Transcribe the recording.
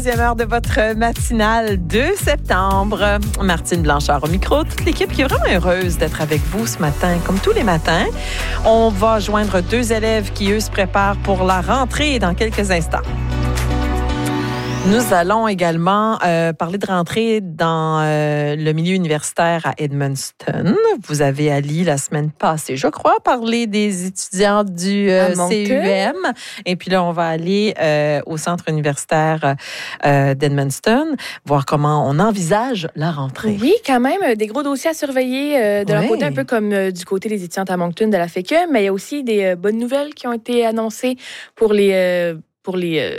Deuxième heure de votre matinale de septembre. Martine Blanchard au micro, toute l'équipe qui est vraiment heureuse d'être avec vous ce matin, comme tous les matins. On va joindre deux élèves qui, eux, se préparent pour la rentrée dans quelques instants. Nous allons également parler de rentrée dans le milieu universitaire à Edmundston. Vous avez, Ali, la semaine passée, je crois, parlé des étudiants du CUM. Et puis là, on va aller au centre universitaire d'Edmundston, voir comment on envisage la rentrée. Oui, quand même, des gros dossiers à surveiller de leur côté, un peu comme du côté des étudiantes à Moncton de la FECUM, mais il y a aussi des bonnes nouvelles qui ont été annoncées pour les